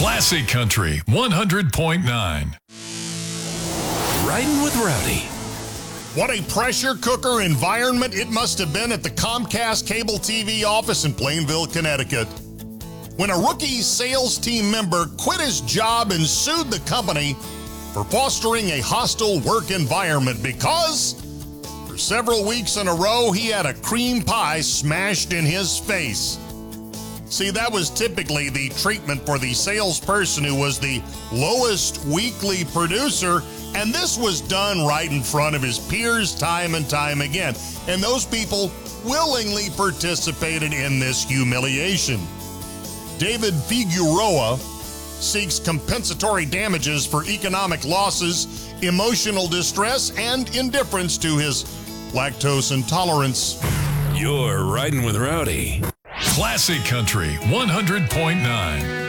Classic Country 100.9. Riding with Rowdy. What a pressure cooker environment it must have been at the Comcast cable TV office in Plainville, Connecticut, when a rookie sales team member quit his job and sued the company for fostering a hostile work environment because for several weeks in a row he had a cream pie smashed in his face. See, that was typically the treatment for the salesperson who was the lowest weekly producer, and this was done right in front of his peers time and time again. And those people willingly participated in this humiliation. David Figueroa seeks compensatory damages for economic losses, emotional distress, and indifference to his lactose intolerance. You're Riding with Rowdy. Classic Country 100.9.